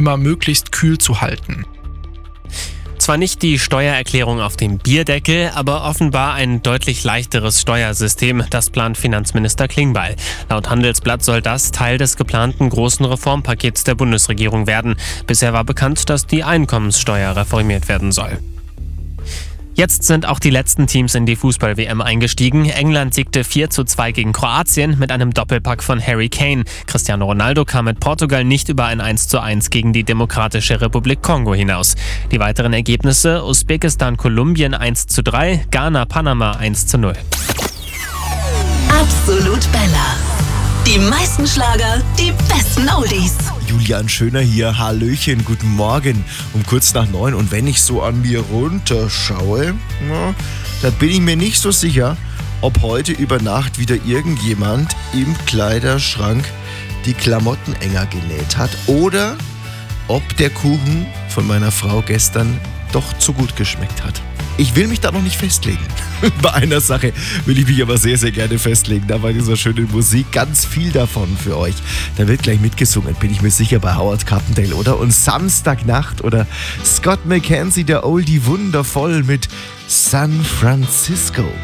immer möglichst kühl zu halten. Zwar nicht die Steuererklärung auf dem Bierdeckel, aber offenbar ein deutlich leichteres Steuersystem, das plant Finanzminister Klingbeil. Laut Handelsblatt soll das Teil des geplanten großen Reformpakets der Bundesregierung werden. Bisher war bekannt, dass die Einkommenssteuer reformiert werden soll. Jetzt sind auch die letzten Teams in die Fußball-WM eingestiegen. England siegte 4:2 gegen Kroatien mit einem Doppelpack von Harry Kane. Cristiano Ronaldo kam mit Portugal nicht über ein 1:1 gegen die Demokratische Republik Kongo hinaus. Die weiteren Ergebnisse: Usbekistan-Kolumbien 1:3, Ghana-Panama 1:0. Absolut Bella. Die meisten Schlager, die besten Oldies. Julian Schöner hier, Hallöchen, guten Morgen, um kurz nach 9. Und wenn ich so an mir runterschaue, da bin ich mir nicht so sicher, ob heute über Nacht wieder irgendjemand im Kleiderschrank die Klamotten enger genäht hat oder ob der Kuchen von meiner Frau gestern doch zu gut geschmeckt hat. Ich will mich da noch nicht festlegen. Bei einer Sache will ich mich aber sehr, sehr gerne festlegen. Da war dieser schöne Musik, ganz viel davon für euch. Da wird gleich mitgesungen, bin ich mir sicher, bei Howard Carpendale, oder? Und Samstagnacht oder Scott McKenzie, der Oldie, wundervoll mit San Francisco.